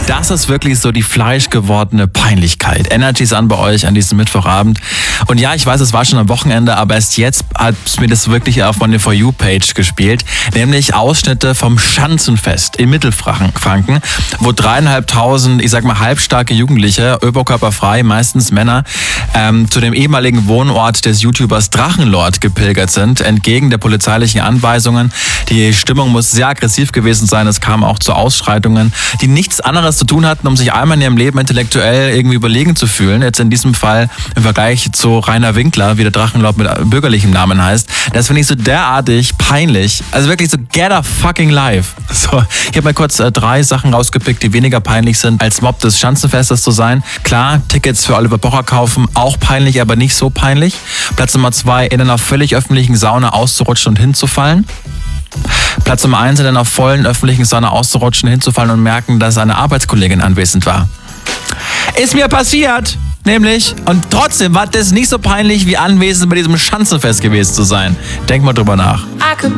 Das ist wirklich so die fleischgewordene Peinlichkeit. Energy ist an bei euch an diesem Mittwochabend. Und ja, ich weiß, es war schon am Wochenende, aber erst jetzt hat mir das wirklich auf meine For You-Page gespielt. Nämlich Ausschnitte vom Schanzenfest in Mittelfranken, wo 3.500, ich sag mal, halbstarke Jugendliche, oberkörperfrei, meistens Männer, zu dem ehemaligen Wohnort des YouTubers Drachenlord gepilgert sind, entgegen der polizeilichen Anweisungen. Die Stimmung muss sehr aggressiv gewesen sein. Es kam auch zu Ausschreitungen, die nichts anderes zu tun hatten, um sich einmal in ihrem Leben intellektuell irgendwie überlegen zu fühlen. Jetzt in diesem Fall im Vergleich zu Rainer Winkler, wie der Drachenlord mit bürgerlichem Namen heißt. Das finde ich so derartig peinlich. Also wirklich so get a fucking life. So, ich habe mal kurz 3 Sachen rausgepickt, die weniger peinlich sind, als Mob des Schanzenfestes zu sein. Klar, Tickets für Oliver Pocher kaufen, auch peinlich, aber nicht so peinlich. Platz Nummer 2, in einer völlig öffentlichen Sauna auszurutschen und hinzufallen. Platz Nummer 1, in einer vollen öffentlichen Sauna auszurutschen, hinzufallen und merken, dass eine Arbeitskollegin anwesend war. Ist mir passiert, nämlich. Und trotzdem war das nicht so peinlich, wie anwesend bei diesem Schanzenfest gewesen zu sein. Denk mal drüber nach.